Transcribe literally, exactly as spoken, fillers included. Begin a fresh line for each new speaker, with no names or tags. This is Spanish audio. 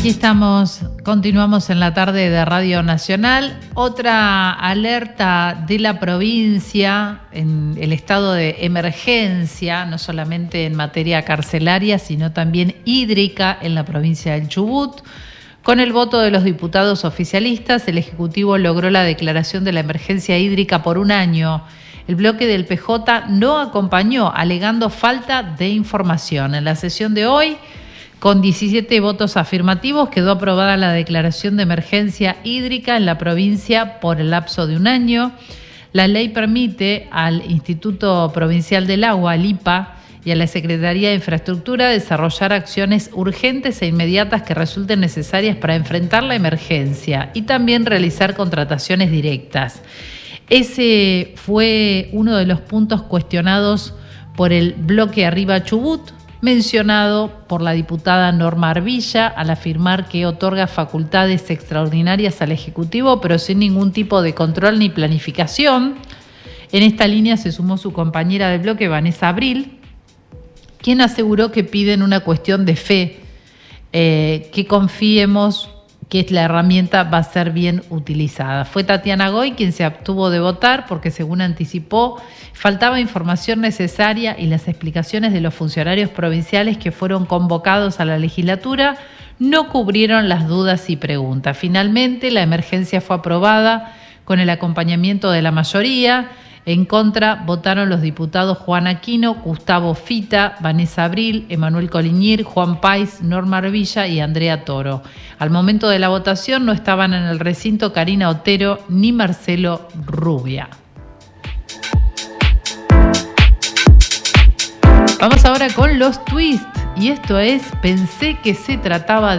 Aquí estamos, continuamos en la tarde de Radio Nacional. Otra alerta de la provincia en el estado de emergencia, no solamente en materia carcelaria, sino también hídrica en la provincia del Chubut. Con el voto de los diputados oficialistas, el Ejecutivo logró la declaración de la emergencia hídrica por un año. El bloque del P J no acompañó, alegando falta de información. En la sesión de hoy, con diecisiete votos afirmativos, quedó aprobada la declaración de emergencia hídrica en la provincia por el lapso de un año. La ley permite al Instituto Provincial del Agua, al I P A, y a la Secretaría de Infraestructura desarrollar acciones urgentes e inmediatas que resulten necesarias para enfrentar la emergencia y también realizar contrataciones directas. Ese fue uno de los puntos cuestionados por el bloque Arriba Chubut, mencionado por la diputada Norma Arvilla al afirmar que otorga facultades extraordinarias al Ejecutivo, pero sin ningún tipo de control ni planificación. En esta línea se sumó su compañera de bloque, Vanessa Abril, quien aseguró que piden una cuestión de fe, eh, que confiemos que la herramienta va a ser bien utilizada. Fue Tatiana Goy quien se abstuvo de votar porque, según anticipó, faltaba información necesaria y las explicaciones de los funcionarios provinciales que fueron convocados a la legislatura no cubrieron las dudas y preguntas. Finalmente, la emergencia fue aprobada con el acompañamiento de la mayoría. En contra votaron los diputados Juan Aquino, Gustavo Fita, Vanessa Abril, Emanuel Coliñir, Juan País, Norma Arvilla y Andrea Toro. Al momento de la votación no estaban en el recinto Karina Otero ni Marcelo Rubia. Vamos ahora con los twists, y esto es: pensé que se trataba de